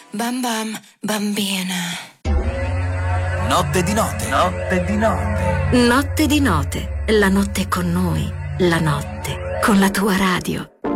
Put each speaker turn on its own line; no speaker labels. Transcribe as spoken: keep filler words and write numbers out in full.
Bam bam, bambina.
Notte di notte. Notte di notte.
Notte di notte. La notte con noi. La notte con la tua radio.